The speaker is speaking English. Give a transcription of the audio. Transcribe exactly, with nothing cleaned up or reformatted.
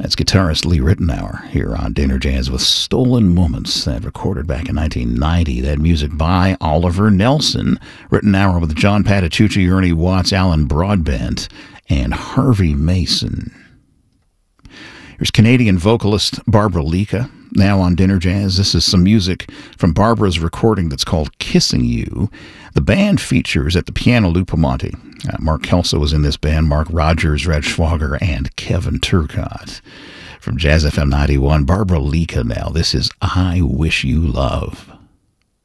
That's guitarist Lee Ritenour here on Dinner Jazz with Stolen Moments, that recorded back in nineteen ninety. That music by Oliver Nelson. Ritenour with John Patitucci, Ernie Watts, Alan Broadbent, and Harvey Mason. Here's Canadian vocalist Barbara Lica, now on Dinner Jazz. This is some music from Barbara's recording that's called Kissing You. The band features at the piano Lou Pomonte. Uh, Mark Kelso was in this band, Mark Rogers, Red Schwager, and Kevin Turcotte. From Jazz F M ninety-one, Barbara Lica now. This is I Wish You Love.